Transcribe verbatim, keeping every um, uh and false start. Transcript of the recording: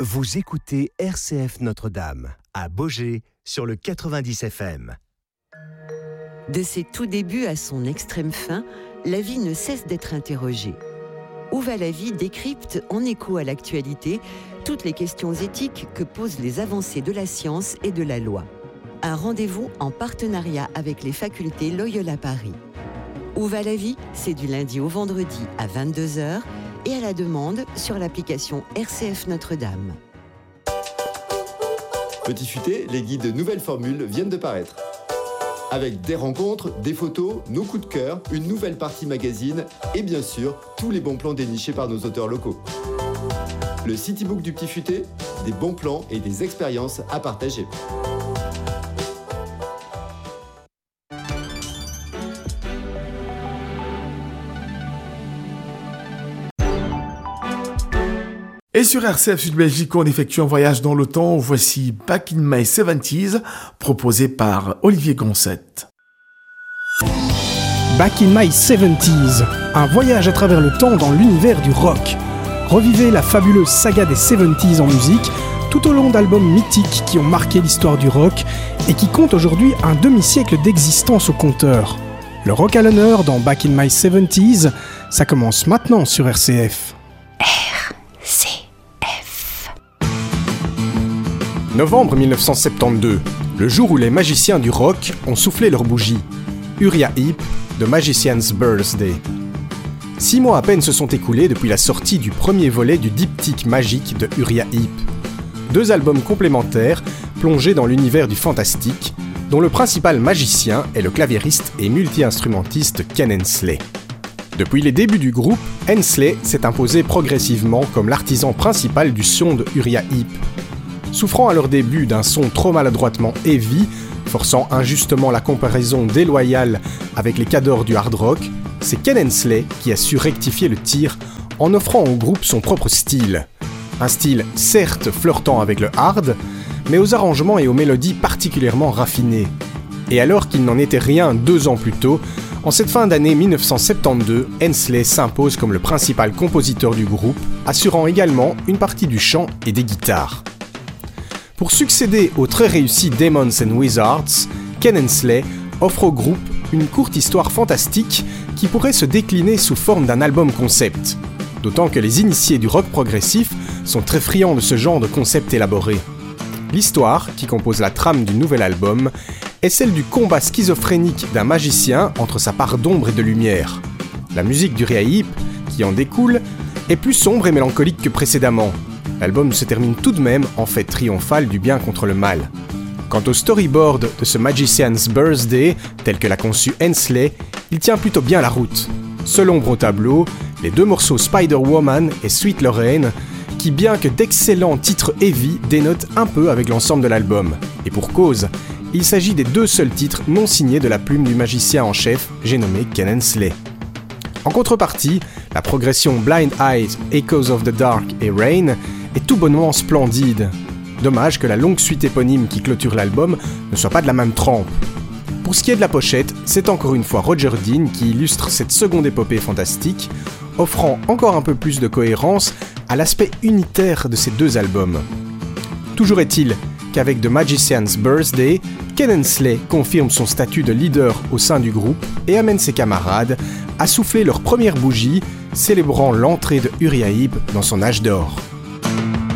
Vous écoutez R C F Notre-Dame, à Baugé, sur le quatre-vingt-dix F M. De ses tout débuts à son extrême fin, la vie ne cesse d'être interrogée. Où va la vie décrypte, en écho à l'actualité, toutes les questions éthiques que posent les avancées de la science et de la loi. Un rendez-vous en partenariat avec les facultés Loyola Paris. Où va la vie ? C'est du lundi au vendredi à vingt-deux heures et à la demande sur l'application R C F Notre-Dame. Petit futé, les guides de nouvelles formules viennent de paraître. Avec des rencontres, des photos, nos coups de cœur, une nouvelle partie magazine et bien sûr, tous les bons plans dénichés par nos auteurs locaux. Le Citybook du Petit Futé, des bons plans et des expériences à partager. Et sur R C F Sud Belgique, on effectue un voyage dans le temps. Voici Back in My seventies, proposé par Olivier Goncette. Back in My seventies, un voyage à travers le temps dans l'univers du rock. Revivez la fabuleuse saga des seventies en musique, tout au long d'albums mythiques qui ont marqué l'histoire du rock et qui comptent aujourd'hui un demi-siècle d'existence au compteur. Le rock à l'honneur dans Back in My seventies, ça commence maintenant sur R C F. Novembre dix-neuf cent soixante-douze, le jour où les magiciens du rock ont soufflé leur bougie. Uriah Heep, The Magician's Birthday. Six mois à peine se sont écoulés depuis la sortie du premier volet du diptyque magique de Uriah Heep. Deux albums complémentaires plongés dans l'univers du fantastique, dont le principal magicien est le claviériste et multi-instrumentiste Ken Hensley. Depuis les débuts du groupe, Hensley s'est imposé progressivement comme l'artisan principal du son de Uriah Heep. Souffrant à leur début d'un son trop maladroitement heavy, forçant injustement la comparaison déloyale avec les cadors du hard rock, c'est Ken Hensley qui a su rectifier le tir en offrant au groupe son propre style. Un style certes flirtant avec le hard, mais aux arrangements et aux mélodies particulièrement raffinés. Et alors qu'il n'en était rien deux ans plus tôt, en cette fin d'année dix-neuf cent soixante-douze, Hensley s'impose comme le principal compositeur du groupe, assurant également une partie du chant et des guitares. Pour succéder au très réussi Demons and Wizards, Ken Hensley offre au groupe une courte histoire fantastique qui pourrait se décliner sous forme d'un album concept. D'autant que les initiés du rock progressif sont très friands de ce genre de concept élaboré. L'histoire, qui compose la trame du nouvel album, est celle du combat schizophrénique d'un magicien entre sa part d'ombre et de lumière. La musique du Uriah Heep, qui en découle, est plus sombre et mélancolique que précédemment. L'album se termine tout de même en fête triomphale du bien contre le mal. Quant au storyboard de ce Magician's Birthday, tel que l'a conçu Hensley, il tient plutôt bien la route. Seul ombre au tableau, les deux morceaux Spider-Woman et Sweet Lorraine, qui bien que d'excellents titres heavy, dénotent un peu avec l'ensemble de l'album. Et pour cause, il s'agit des deux seuls titres non signés de la plume du magicien en chef, j'ai nommé Ken Hensley. En contrepartie, la progression Blind Eyes, Echoes of the Dark et Rain est tout bonnement splendide. Dommage que la longue suite éponyme qui clôture l'album ne soit pas de la même trempe. Pour ce qui est de la pochette, c'est encore une fois Roger Dean qui illustre cette seconde épopée fantastique, offrant encore un peu plus de cohérence à l'aspect unitaire de ces deux albums. Toujours est-il qu'avec The Magician's Birthday, Ken Hensley confirme son statut de leader au sein du groupe et amène ses camarades à souffler leur première bougie, célébrant l'entrée de Uriah Heep dans son âge d'or.